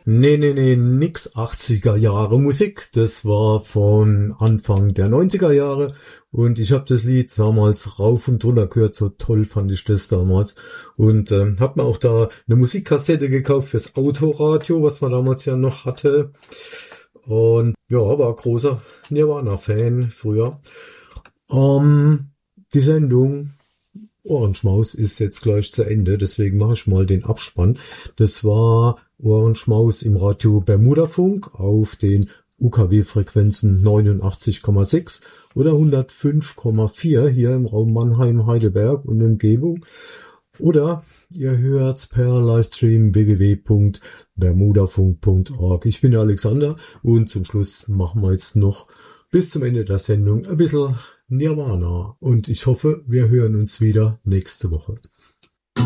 Nee, nix 80er Jahre Musik. Das war von Anfang der 90er Jahre und ich habe das Lied damals rauf und runter gehört. So toll fand ich das damals und hab mir auch da eine Musikkassette gekauft fürs Autoradio, was man damals ja noch hatte. Und ja, war großer Nirvana-Fan früher. Die Sendung Ohrenschmaus ist jetzt gleich zu Ende, deswegen mache ich mal den Abspann. Das war Ohrenschmaus im Radio Bermudafunk auf den UKW-Frequenzen 89,6 oder 105,4 hier im Raum Mannheim, Heidelberg und Umgebung. Oder ihr hört's per Livestream www.bermudafunk.org. Ich bin der Alexander und zum Schluss machen wir jetzt noch bis zum Ende der Sendung ein bisschen Nirvana und ich hoffe, wir hören uns wieder nächste Woche.